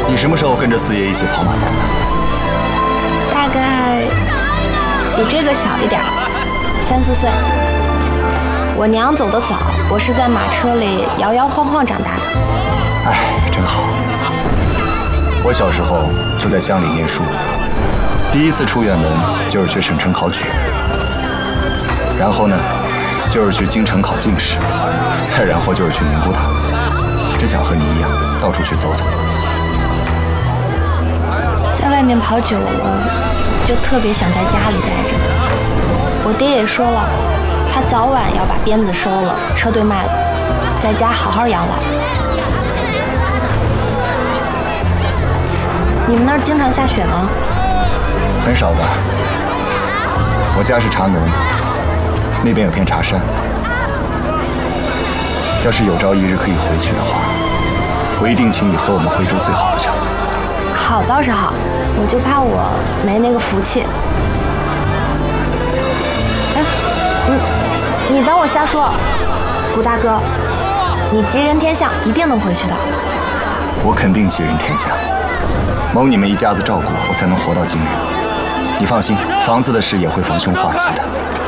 你什么时候跟着四爷一起跑马棚的？ 大概比这个小一点，3、4岁。我娘走得早，我是在马车里摇摇晃晃长大的。 哎，真好。我小时候就在乡里念书，第一次出远门就是去省城考举，然后呢，就是去京城考进士，再然后就是去宁古塔。真想和你一样，到处去走走。 在外面跑久了，就特别想在家里待着。我爹也说了，他早晚要把鞭子收了，车队卖了，在家好好养老。你们那儿经常下雪吗？ 很少的。我家是茶农，那边有片茶山。要是有朝一日可以回去的话，我一定请你喝我们徽州最好的茶。 好倒是好，我就怕我没那个福气。哎，你当我瞎说？谷大哥，你吉人天相，一定能回去的。 我肯定吉人天相，蒙你们一家子照顾我才能活到今日。你放心，房子的事也会逢凶化吉的。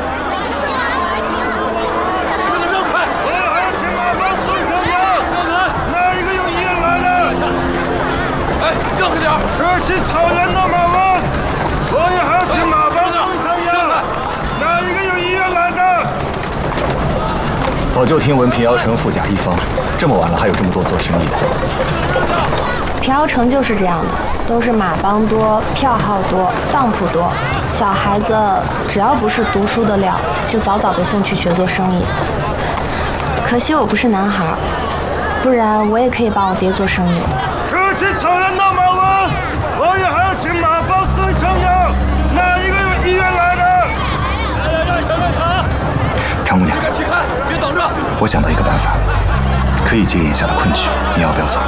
这儿去草原的马文，我也还要请马帮送一趟烟。哪一个有医院来的？ 早就听闻平遥城富甲一方，这么晚了还有这么多做生意的。 平遥城就是这样的，都是马帮多、票号多、当铺多，小孩子只要不是读书的料，就早早被送去学做生意。可惜我不是男孩，不然我也可以帮我爹做生意。 这儿去草原的马文，我也还要请马帮送一趟烟。哪一个有医院来的？来，小亮茶。 常姑娘， 起开，别等着。 我想到一个办法，可以解眼下的困局，你要不要走？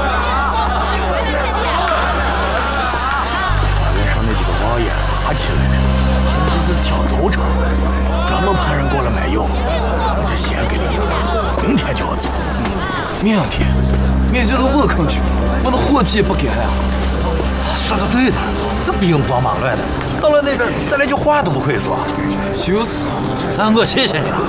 草原上那几个王爷打起来了，听说是抢草场，专门派人过来买药。这先给了应答，明天就要走。 明天就到我坑去，我的伙计也不给呀。 说的对的，这不应光忙乱的，到了那边咱连句话都不会说。 就是， 我谢谢你了。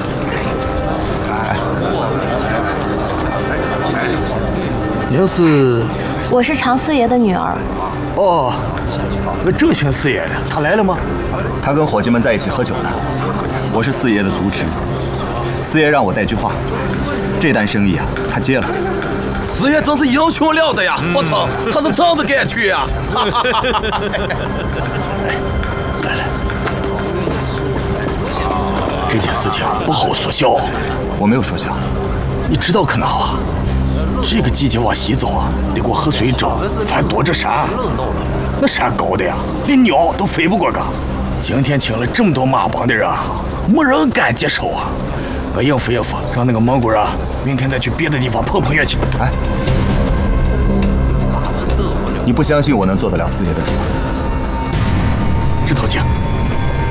您是？ 我是常四爷的女儿。 哦，那正兴四爷呢？他来了吗？ 他跟伙计们在一起喝酒呢。我是四爷的族侄，四爷让我带句话，这单生意啊，他接了。 四爷真是英雄了得呀！我操，他是真的敢去呀！ 来，这件事情不好说笑。 我没有说笑。 你知道可哪啊？这个季节往西走啊，得过河水沼，翻躲着山。那山高的呀，连鸟都飞不过个。今天请了这么多马帮的人，没人敢接手啊。我应付应付，让那个蒙古人明天再去别的地方碰碰运气。 哎，你不相信我能做得了四爷的主？ 这头请。